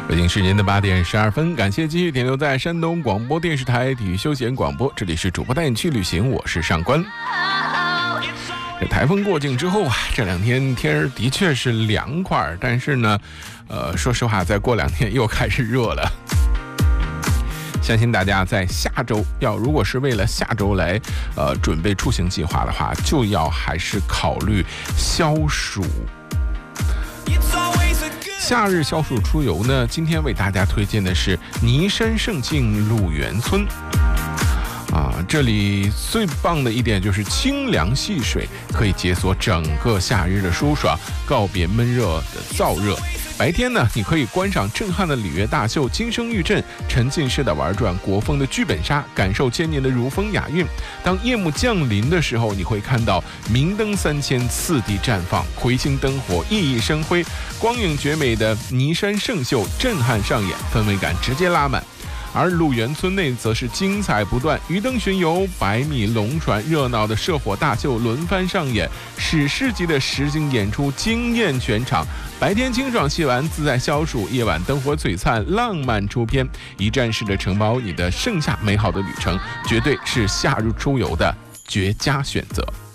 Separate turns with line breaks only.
北京时间的8点12分，感谢继续停留在山东广播电视台体育休闲广播，这里是主播带你去旅行，我是上官。这台风过境之后啊，这2天天儿的确是凉快，但是呢，说实话，再过2天又开始热了。相信大家在下周如果是为了下周来准备出行计划的话，就要还是考虑消暑。夏日消暑出游呢，今天为大家推荐的是尼山胜境鹿园村。这里最棒的一点就是清凉细水，可以解锁整个夏日的舒爽，告别闷热的燥热。白天呢，你可以观赏震撼的里约大秀金声玉镇，沉浸式的玩转国风的剧本杀，感受千年的如风雅韵。当夜幕降临的时候，你会看到明灯3000，次第绽放，魁星灯火熠熠生辉，光影绝美的尼山胜秀震撼上演，氛围感直接拉满。而鹿园村内则是精彩不断，鱼灯巡游、100米龙船、热闹的射火大秀轮番上演，史诗级的实景演出惊艳全场。白天清爽戏玩，自在消暑；夜晚灯火璀璨，浪漫出片。一站式的承包你的盛夏美好的旅程，绝对是夏日出游的绝佳选择。